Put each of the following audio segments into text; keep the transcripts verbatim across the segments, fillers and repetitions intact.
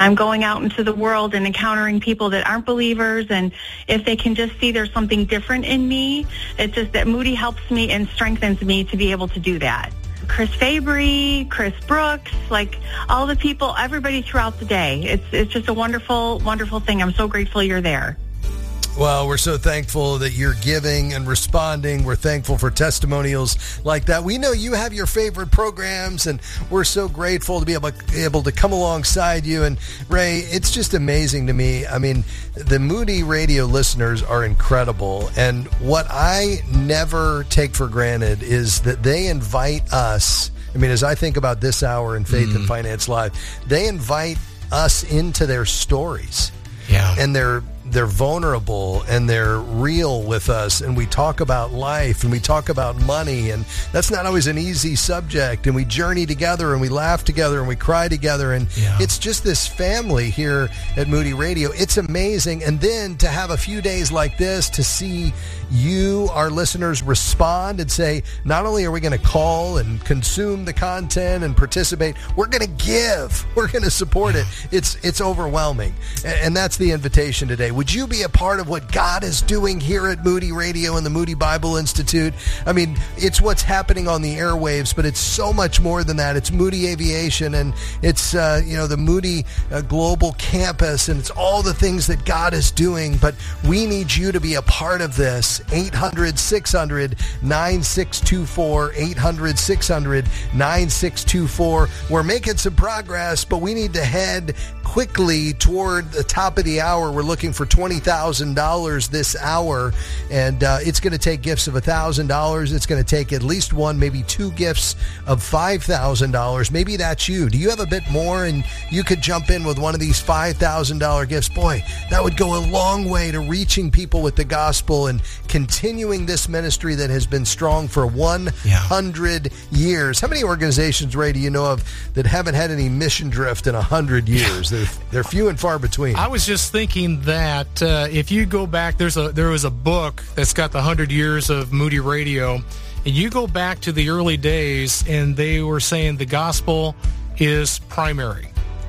I'm going out into the world and encountering people that aren't believers, and if they can just see there's something different in me, it's just that Moody helps me and strengthens me to be able to do that. Chris Fabry, Chris Brooks, like all the people, everybody throughout the day. It's it's just a wonderful, wonderful thing. I'm so grateful you're there. Well, we're so thankful that you're giving and responding. We're thankful for testimonials like that. We know you have your favorite programs, and we're so grateful to be able, able to come alongside you. And Ray, it's just amazing to me. I mean, the Moody Radio listeners are incredible. And what I never take for granted is that they invite us. I mean, as I think about this hour in Faith mm. and Finance Live, they invite us into their stories. Yeah. And they're they're vulnerable and they're real with us, and we talk about life and we talk about money, and that's not always an easy subject, and we journey together and we laugh together and we cry together, and yeah. it's just this family here at Moody Radio. It's amazing. And then to have a few days like this to see you, our listeners, respond and say, not only are we going to call and consume the content and participate, we're going to give, we're going to support it. It's it's overwhelming, and that's the invitation today. Would you be a part of what God is doing here at Moody Radio and the Moody Bible Institute? I mean, it's what's happening on the airwaves, but it's so much more than that. It's Moody Aviation, and it's uh, you know the Moody uh, Global Campus, and it's all the things that God is doing. But we need you to be a part of this. eight hundred, six hundred, nine six two four, eight hundred, six hundred, nine six two four. We're making some progress, but we need to head quickly toward the top of the hour. We're looking for twenty thousand dollars this hour, and uh, it's going to take gifts of one thousand dollars. It's going to take at least one, maybe two gifts of five thousand dollars. Maybe that's you. Do you have a bit more, and you could jump in with one of these five thousand dollars gifts? Boy, that would go a long way to reaching people with the gospel and continuing this ministry that has been strong for one hundred yeah. years. How many organizations, Ray, do you know of that haven't had any mission drift in one hundred years? They're, they're few and far between. I was just thinking that uh, if you go back, there's a there was a book that's got the one hundred years of Moody Radio, and you go back to the early days, and they were saying the gospel is primary.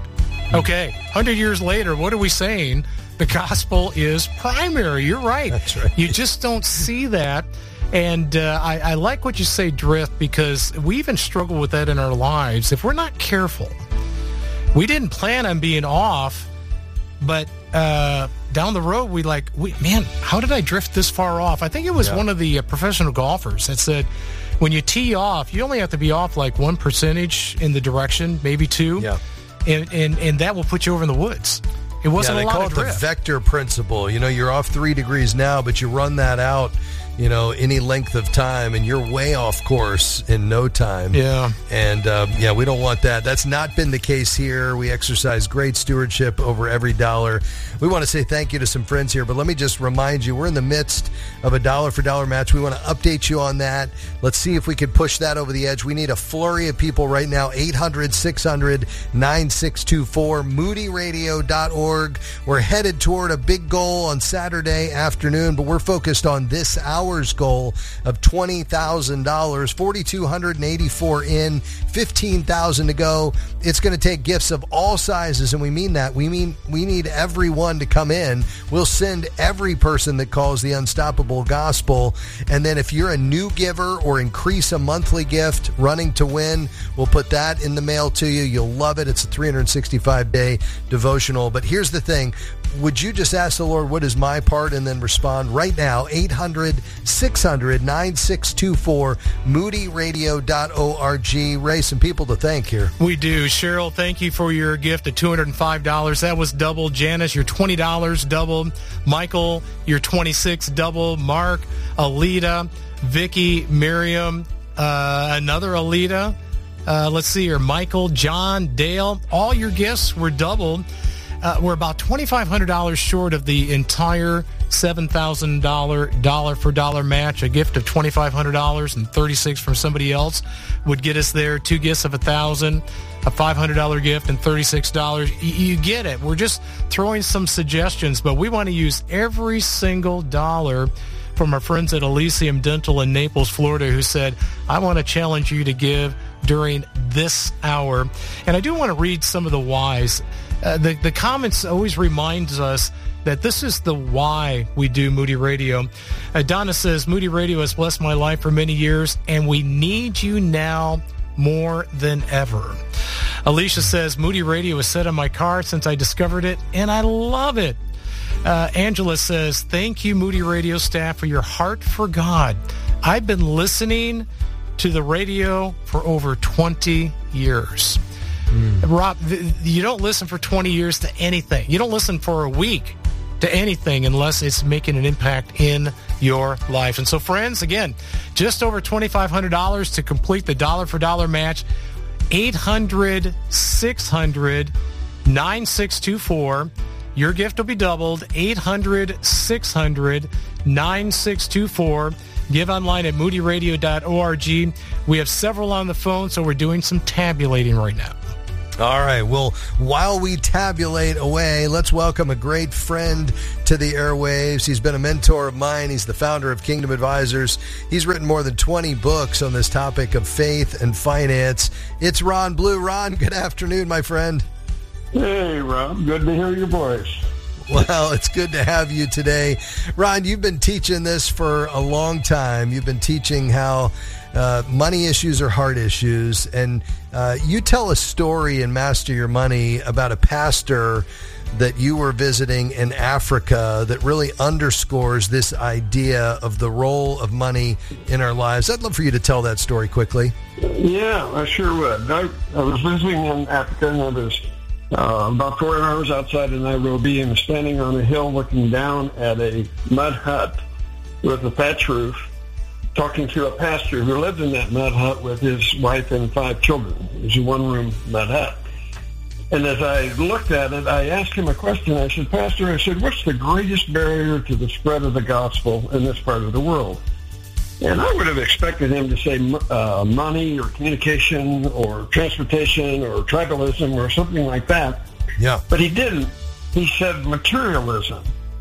Okay, one hundred years later, what are we saying? The gospel is primary. You're right. That's right. You just don't see that. And uh, I, I like what you say, drift, because we even struggle with that in our lives. If we're not careful, we didn't plan on being off, but uh, down the road, we like, we, man, how did I drift this far off? I think it was yeah. one of the uh, professional golfers that said, when you tee off, you only have to be off like one percentage in the direction, maybe two, yeah. and, and, and that will put you over in the woods. It wasn't yeah, they a lot call of it drift. The vector principle. You know, you're off three degrees now, but you run that out, you know, any length of time, and you're way off course in no time. Yeah. And, uh, yeah, we don't want that. That's not been the case here. We exercise great stewardship over every dollar. We want to say thank you to some friends here, but let me just remind you, we're in the midst of a dollar-for-dollar match. We want to update you on that. Let's see if we can push that over the edge. We need a flurry of people right now. eight hundred, six hundred, nine six two four, moody radio dot org. We're headed toward a big goal on Saturday afternoon, but we're focused on this hour's goal of twenty thousand dollars. four thousand two hundred eighty-four in, fifteen thousand to go. It's going to take gifts of all sizes, and we mean that. We mean we need everyone to come in. We'll send every person that calls the Unstoppable Gospel, and then if you're a new giver or increase a monthly gift, running to win, we'll put that in the mail to you. You'll love it. It's a three hundred sixty-five day devotional. But here's the thing. Would you just ask the Lord, what is my part, and then respond right now? eight hundred, six hundred, nine six two four, moody radio dot org. Ray, some people to thank here. We do. Cheryl, thank you for your gift of two hundred five dollars. That was double. Janice, your twenty dollars, double. Michael, your twenty-six dollars, double. Mark, Alita, Vicky, Miriam, uh, another Alita. Uh, let's see here. Michael, John, Dale, all your gifts were doubled. Uh, we're about twenty-five hundred dollars short of the entire seven thousand dollars dollar-for-dollar match. A gift of twenty-five hundred dollars and thirty-six dollars from somebody else would get us there. Two gifts of one thousand dollars, a five hundred dollars gift, and thirty-six dollars. You, you get it. We're just throwing some suggestions, but we want to use every single dollar from our friends at Elysium Dental in Naples, Florida, who said, I want to challenge you to give during this hour. And I do want to read some of the whys. Uh, the, the comments always reminds us that this is the why we do Moody Radio. Uh, Donna says, Moody Radio has blessed my life for many years, and we need you now more than ever. Alicia says, Moody Radio is set on my car since I discovered it, and I love it. Uh, Angela says, thank you, Moody Radio staff, for your heart for God. I've been listening to the radio for over twenty years. Mm. Rob, you don't listen for twenty years to anything. You don't listen for a week to anything unless it's making an impact in your life. And so, friends, again, just over twenty-five hundred dollars to complete the dollar for dollar match. eight hundred, six hundred, nine six two four. Your gift will be doubled. eight hundred, six hundred, nine six two four. Give online at moody radio dot org. We have several on the phone, so we're doing some tabulating right now. All right. Well, while we tabulate away, let's welcome a great friend to the airwaves. He's been a mentor of mine. He's the founder of Kingdom Advisors. He's written more than twenty books on this topic of faith and finance. It's Ron Blue. Ron, good afternoon, my friend. Hey, Rob. Good to hear your voice. Well, it's good to have you today. Ron, you've been teaching this for a long time. You've been teaching how uh, money issues are heart issues. And uh, you tell a story in Master Your Money about a pastor that you were visiting in Africa that really underscores this idea of the role of money in our lives. I'd love for you to tell that story quickly. Yeah, I sure would. I, I was visiting in Africa, and I was Uh, about four hours outside of Nairobi, and standing on a hill looking down at a mud hut with a thatch roof, talking to a pastor who lived in that mud hut with his wife and five children. It was a one-room mud hut. And as I looked at it, I asked him a question. I said, Pastor, I said, what's the greatest barrier to the spread of the gospel in this part of the world? And I would have expected him to say uh, money or communication or transportation or tribalism or something like that. Yeah. But he didn't. He said materialism.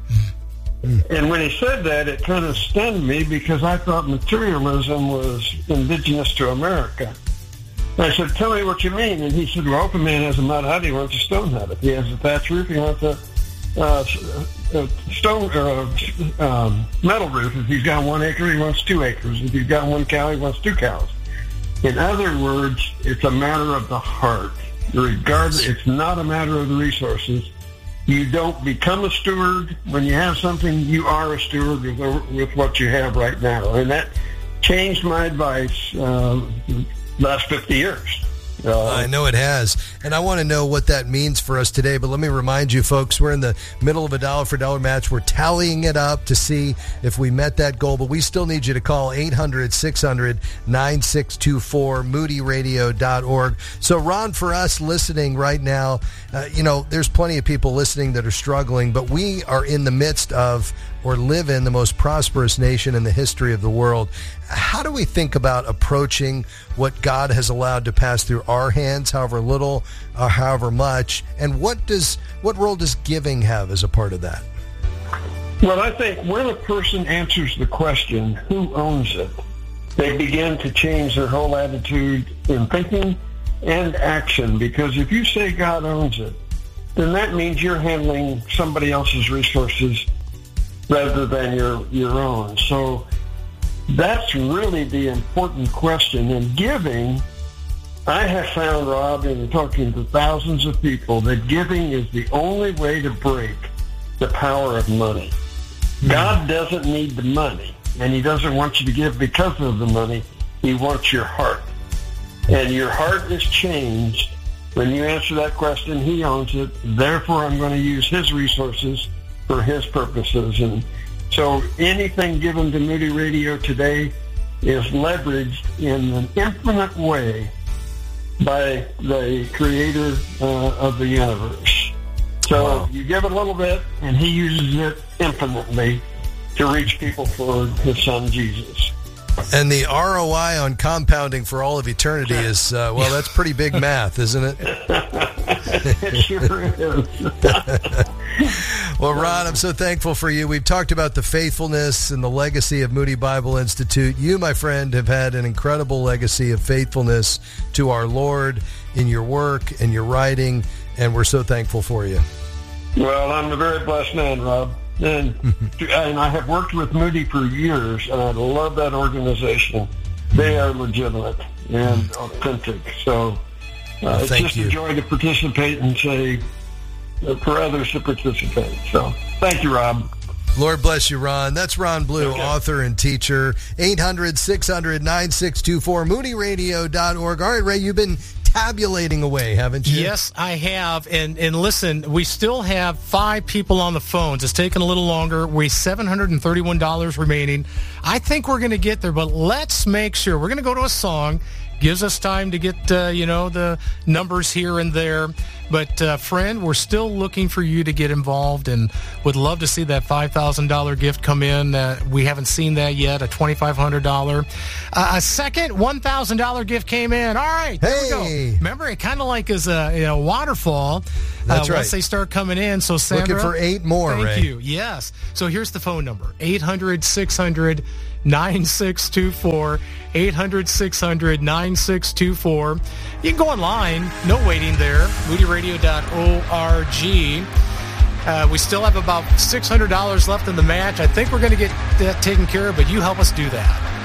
Mm. And when he said that, it kind of stunned me because I thought materialism was indigenous to America. And I said, tell me what you mean. And he said, well, if a man has a mud hut, he wants a stone hut. If he has a thatch roof, he wants a uh, a stone or a um, metal roof. If he's got one acre, he wants two acres. If he's got one cow, he wants two cows. In other words, it's a matter of the heart. Regardless, it's not a matter of the resources. You don't become a steward when you have something. You are a steward with, with what you have right now, and that changed my advice uh, last fifty years. Uh, I know it has, and I want to know what that means for us today, but let me remind you, folks, we're in the middle of a dollar-for-dollar match. We're tallying it up to see if we met that goal, but we still need you to call eight hundred, six hundred, nine six two four, moody radio dot org. So, Ron, for us listening right now, uh, you know, there's plenty of people listening that are struggling, but we are in the midst of or live in the most prosperous nation in the history of the world. How do we think about approaching what God has allowed to pass through our hands, however little or however much, and what does what role does giving have as a part of that? Well, I think when a person answers the question, who owns it, they begin to change their whole attitude in thinking and action, because if you say God owns it, then that means you're handling somebody else's resources rather than your your own. So that's really the important question. And giving, I have found, Rob, in talking to thousands of people, that giving is the only way to break the power of money. God doesn't need the money, and he doesn't want you to give because of the money. He wants your heart. And your heart is changed when you answer that question. He owns it. Therefore, I'm going to use his resources for his purposes. And so anything given to Moody Radio today is leveraged in an infinite way by the creator uh, of the universe. So wow. You give it a little bit, and he uses it infinitely to reach people for his son, Jesus. And the R O I on compounding for all of eternity is, uh, well, that's pretty big math, isn't it? It sure is. Well, Ron, I'm so thankful for you. We've talked about the faithfulness and the legacy of Moody Bible Institute. You, my friend, have had an incredible legacy of faithfulness to our Lord in your work and your writing, and we're so thankful for you. Well, I'm a very blessed man, Rob. And, and I have worked with Moody for years, and I love that organization. They are legitimate and authentic. So uh, well, it's just you. a joy to participate and say uh, for others to participate. So thank you, Rob. Lord bless you, Ron. That's Ron Blue, okay. author and teacher. eight hundred, six hundred, nine six two four, moody radio dot org. All right, Ray, you've been tabulating away, haven't you? Yes, I have. And and listen, we still have five people on the phones. It's taken a little longer. We seven hundred thirty-one dollars remaining. I think we're going to get there, but let's make sure. We're going to go to a song. Gives us time to get, uh, you know, the numbers here and there. But, uh, friend, we're still looking for you to get involved and would love to see that five thousand dollars gift come in. Uh, we haven't seen that yet, a twenty-five hundred dollars. Uh, a second one thousand dollars gift came in. All right, there hey. we go. Remember, it kind of like is a you know, waterfall. That's uh, right. Once they start coming in. So, Sandra. Looking for eight more, thank Ray. you. Yes. So here's the phone number, eight hundred, six hundred, nine six two four, eight hundred, six hundred, nine six two four. You can go online, no waiting there, moody radio dot org. Uh, we still have about six hundred dollars left in the match. I think we're going to get that taken care of, but you help us do that.